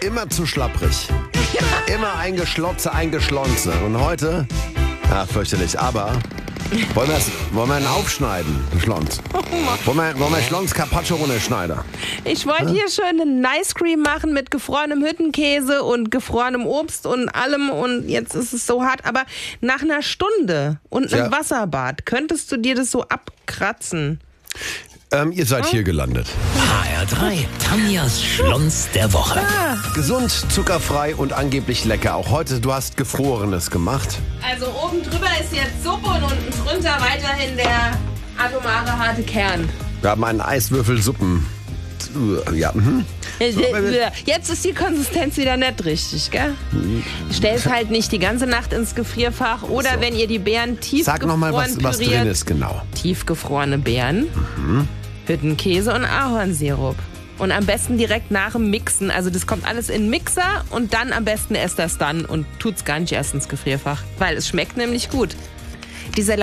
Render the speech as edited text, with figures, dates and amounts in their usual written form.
immer zu schlapprig. Immer eingeschlonze. Und heute, fürchterlich, aber wollen wir ihn aufschneiden, Schlons? Wollen wir Schlons Carpaccio runterschneiden? Ich wollte hier schön einen Ice Cream machen mit gefrorenem Hüttenkäse und gefrorenem Obst und allem. Und jetzt ist es so hart. Aber nach einer Stunde und einem Wasserbad könntest du dir das so abkratzen. Ihr seid hier gelandet. HR3, Tanjas Schlons der Woche. Gesund, zuckerfrei und angeblich lecker. Auch heute, du hast Gefrorenes gemacht. Also oben drüber ist jetzt Suppe und unten drunter weiterhin der atomare harte Kern. Wir haben einen Eiswürfelsuppen. Ja, Jetzt ist die Konsistenz wieder nicht richtig, gell? Stell's halt nicht die ganze Nacht ins Gefrierfach oder wenn ihr die Beeren tiefgefroren Sag nochmal, was drin ist, genau. Tiefgefrorene Beeren, Hüttenkäse und Ahornsirup. Und am besten direkt nach dem Mixen. Also das kommt alles in den Mixer und dann am besten esst das dann und tut's gar nicht erst ins Gefrierfach. Weil es schmeckt nämlich gut. Diese